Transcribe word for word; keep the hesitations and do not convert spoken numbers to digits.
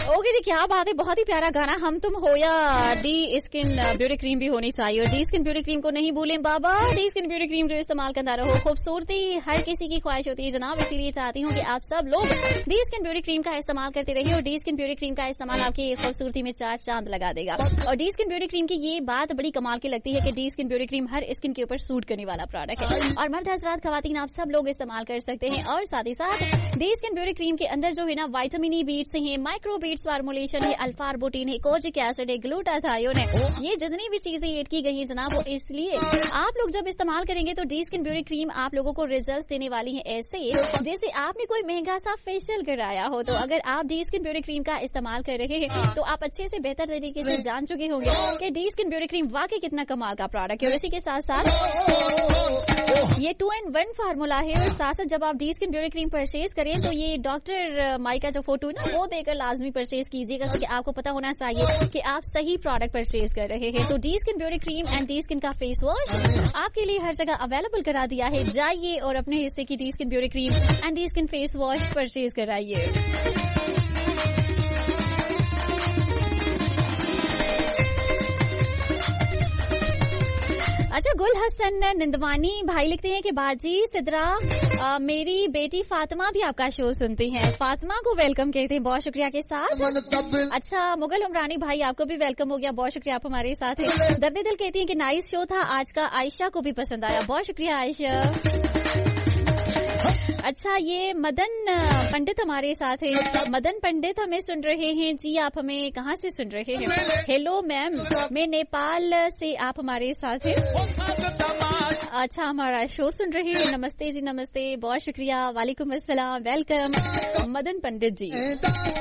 Okay जी, क्या बात है, बहुत ही प्यारा गाना हम तुम हो या डी स्किन ब्यूटी क्रीम भी होनी चाहिए। और डी स्किन ब्यूटी क्रीम को नहीं भूलें बाबा, डी स्किन ब्यूटी क्रीम जो इस्तेमाल करता रहो। खूबसूरती हर किसी की ख्वाहिश होती है जनाब, इसीलिए चाहती हूँ कि आप सब लोग डी स्किन ब्यूटी क्रीम का इस्तेमाल करते रहिए। और डी स्किन ब्यूटी क्रीम का इस्तेमाल आपकी खूबसूरती में चार चांद लगा देगा। और डी स्किन ब्यूटी क्रीम की ये बात बड़ी कमाल की लगती है कि डी स्किन ब्यूटी क्रीम हर स्किन के ऊपर सूट करने वाला प्रोडक्ट है और मर्द हजरात खवातीन आप सब लोग इस्तेमाल कर सकते हैं। और साथ ही साथ डी स्किन ब्यूटी क्रीम के अंदर जो है ना विटामिन ई बीट्स हैं, माइक्रो बीट्स फार्मूलेशन है, अल्फा आर्बुटिन है, कोजिक एसिड है, ग्लूटाथायोन है, ये जितनी भी चीजें ऐड की गई हैं जनाब वो इसलिए आप लोग जब इस्तेमाल करेंगे तो डी स्किन ब्यूटी क्रीम आप लोगों को रिजल्ट देने वाली है ऐसे जैसे आपने कोई महंगा सा फेशियल कराया हो। तो अगर आप डी स्किन ब्यूटी क्रीम का इस्तेमाल कर रहे हैं तो आप अच्छे से बेहतर तरीके से जान चुके होंगे कि डी स्किन ब्यूटी क्रीम वाकई कितना कमाल का प्रोडक्ट है। और इसी के साथ साथ ये टू इन वन फार्मूला है। और साथ साथ जब आप D skin beauty cream purchase करें तो ये डॉक्टर माई का जो फोटो है ना वो देकर लाजमी परचेज कीजिएगा, क्योंकि आपको पता होना चाहिए कि आप सही प्रोडक्ट परचेज कर रहे हैं। तो D skin beauty cream and D skin का फेस वॉश आपके लिए हर जगह अवेलेबल करा दिया है। जाइए और अपने हिस्से की D skin beauty cream and D skin face wash purchase कराइए। अच्छा, गुल हसन निंदवानी भाई लिखते हैं कि बाजी सिद्रा आ, मेरी बेटी फातिमा भी आपका शो सुनती हैं। फातिमा को वेलकम कहते हैं बहुत शुक्रिया के साथ। अच्छा, मुगल उमरानी भाई आपको भी वेलकम हो गया, बहुत शुक्रिया आप हमारे साथ हैं। दर्द दिल कहती हैं कि नाइस शो था आज का, आयशा को भी पसंद आया, बहुत शुक्रिया आयशा। अच्छा, ये मदन पंडित हमारे साथ हैं। मदन पंडित हमें सुन रहे हैं जी, आप हमें कहाँ से सुन रहे हैं? हेलो मैम, मैं नेपाल से, आप हमारे साथ हैं। अच्छा, हमारा शो सुन रहे हैं, नमस्ते जी, नमस्ते, बहुत शुक्रिया, वालेकुम अस्सलाम, वेलकम मदन पंडित जी।